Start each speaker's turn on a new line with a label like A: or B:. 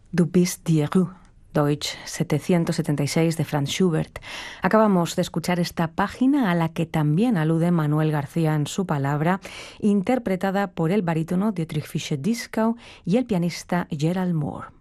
A: Du bist die Ruhe, Deutsch 776 de Franz Schubert. Acabamos de escuchar esta página a la que también alude Manuel García en su palabra, interpretada por el barítono Dietrich Fischer-Dieskau y el pianista Gerald Moore.